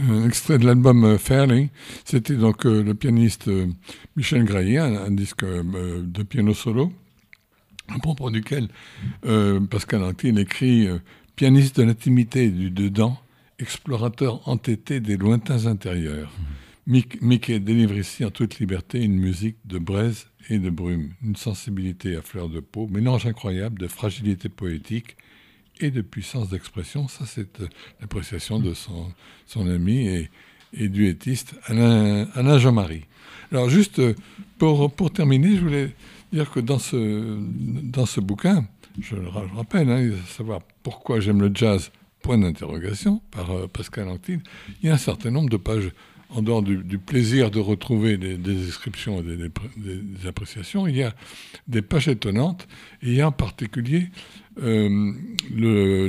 un extrait de l'album Fairly. C'était donc le pianiste Michel Graillet, un disque de piano solo, à propos duquel Pascal Anctil écrit pianiste de l'intimité et du dedans, explorateur entêté des lointains intérieurs. Mickey délivre ici en toute liberté une musique de braise et de brume, une sensibilité à fleur de peau, mélange incroyable de fragilité poétique et de puissance d'expression. Ça, c'est l'appréciation de son ami et duettiste Alain Jean-Marie. Alors, juste pour terminer, je voulais dire que dans ce bouquin, je le rappelle, savoir pourquoi j'aime le jazz, point d'interrogation, par Pascal Anctil, il y a un certain nombre de pages. En dehors du plaisir de retrouver des descriptions et des appréciations, il y a des pages étonnantes. Et il y a en particulier, il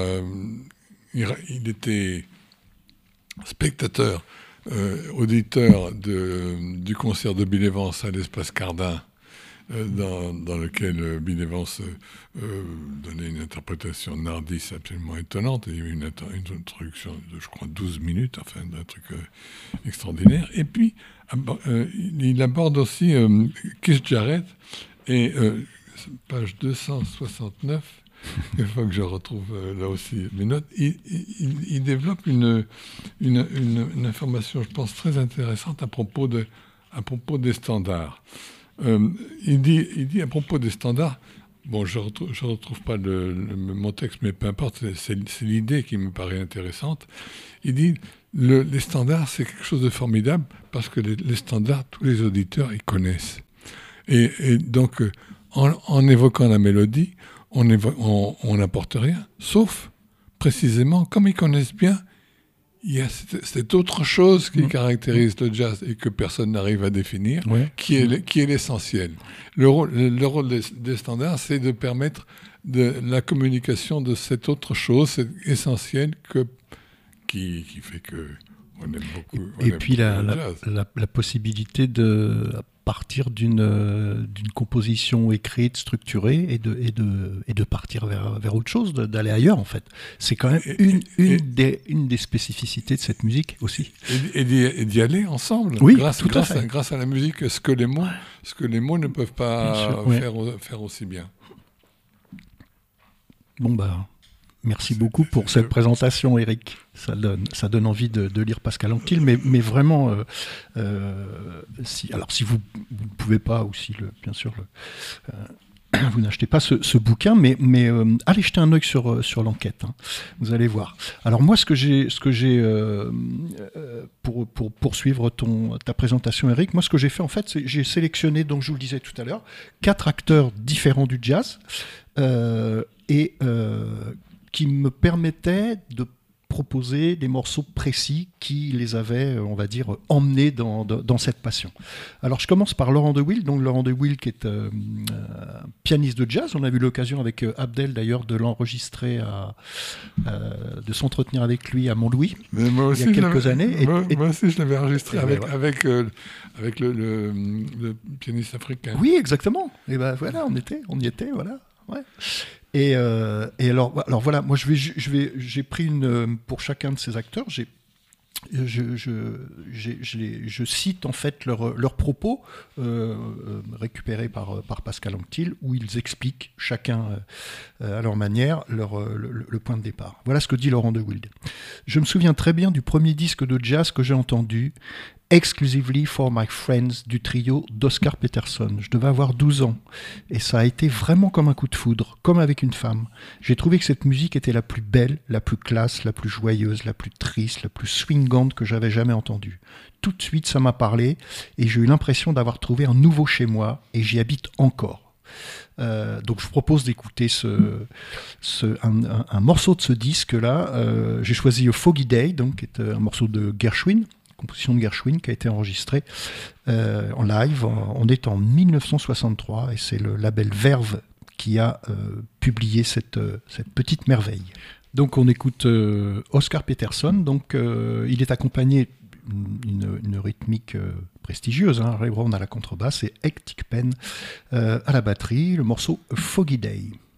était spectateur, auditeur du concert de Bill Evans à l'Espace Cardin, dans lequel Bill Evans donnait une interprétation de Nardis absolument étonnante. Il y a eu une introduction de, je crois, 12 minutes, enfin, d'un truc extraordinaire. Et puis, il aborde aussi Keith Jarrett, et page 269, il faut que je retrouve là aussi mes notes, il développe une information, je pense, très intéressante à propos des standards. Il dit à propos des standards, bon, je retrouve pas mon texte, mais peu importe, c'est l'idée qui me paraît intéressante. Il dit, les standards, c'est quelque chose de formidable, parce que les standards, tous les auditeurs, ils connaissent. Et donc, en évoquant la mélodie, on n'apporte rien, sauf, précisément, comme ils connaissent bien, il y a cette autre chose qui caractérise le jazz et que personne n'arrive à définir, qui est l'essentiel. Le rôle des standards, c'est de permettre la communication de cette autre chose, c'est essentiel qui fait qu'on aime beaucoup. Et puis la possibilité de partir d'une composition écrite, structurée, et de partir vers autre chose, d'aller ailleurs en fait. C'est quand même une des spécificités de cette musique aussi. Et d'y aller ensemble, oui, grâce à la musique, ce que les mots ne peuvent pas faire aussi bien. Bon bah, merci beaucoup pour cette présentation, Eric. Ça donne envie de lire Pascal Anctil, mais vraiment, si vous ne pouvez pas, ou si bien sûr vous n'achetez pas ce bouquin, mais allez jeter un œil sur l'enquête, hein, vous allez voir. Alors moi, ce que j'ai pour poursuivre ta présentation, Eric, moi ce que j'ai fait en fait, c'est j'ai sélectionné, donc je vous le disais tout à l'heure, 4 acteurs différents du jazz qui me permettaient de proposer des morceaux précis qui les avaient, on va dire, emmenés dans cette passion. Alors je commence par Laurent de Wiel, donc Laurent de Wiel qui est pianiste de jazz. On a eu l'occasion avec Abdel d'ailleurs de l'enregistrer, de s'entretenir avec lui à Montlouis il y a quelques années. Moi aussi je l'avais enregistré avec le pianiste africain. Oui, exactement. Et ben voilà, on y était, voilà. Ouais. Et alors voilà, moi j'ai pris pour chacun de ces acteurs, je cite en fait leurs propos récupérés par Pascal Anctil, où ils expliquent chacun à leur manière le point de départ. Voilà ce que dit Laurent de Wiel. Je me souviens très bien du premier disque de jazz que j'ai entendu, Exclusively for My Friends, du trio d'Oscar Peterson. Je devais avoir 12 ans et ça a été vraiment comme un coup de foudre, comme avec une femme. J'ai trouvé que cette musique était la plus belle, la plus classe, la plus joyeuse, la plus triste, la plus swingante que j'avais jamais entendue. Tout de suite, ça m'a parlé et j'ai eu l'impression d'avoir trouvé un nouveau chez moi et j'y habite encore. Donc je vous propose d'écouter un morceau de ce disque-là. J'ai choisi A Foggy Day, donc, qui est un morceau de Gershwin, composition de Gershwin qui a été enregistrée en live. On est en 1963 et c'est le label Verve qui a publié cette petite merveille. Donc on écoute Oscar Peterson. Donc il est accompagné d'une rythmique prestigieuse, hein. Ray Brown à la contrebasse et Hectic Penn à la batterie. Le morceau A Foggy Day.